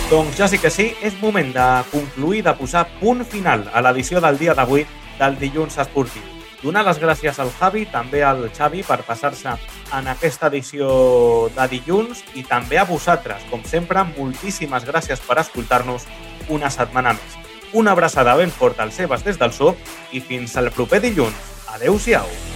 Doncs ja sí que sí, és moment de concluir, de posar punt final a l'edició del dia d'avui del Dilluns Esportiu. Donar les gràcies al Javi, també al Xavi, per passar-se en aquesta edició de dilluns i també a vosaltres, com sempre, moltíssimes gràcies per escoltar-nos una setmana més. Una abraçada ben forta als Sebas des del SUB i fins al proper dilluns. Adéu-siau!